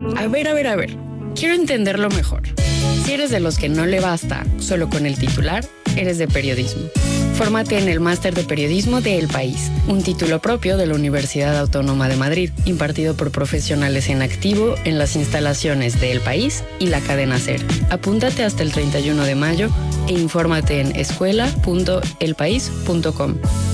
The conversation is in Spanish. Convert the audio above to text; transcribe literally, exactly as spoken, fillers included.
A ver, a ver, a ver. Quiero entenderlo mejor. Si eres de los que no le basta solo con el titular, eres de periodismo. Fórmate en el Máster de Periodismo de El País, un título propio de la Universidad Autónoma de Madrid, impartido por profesionales en activo en las instalaciones de El País y la cadena SER. Apúntate hasta el treinta y uno de mayo e infórmate en escuela punto el país punto com.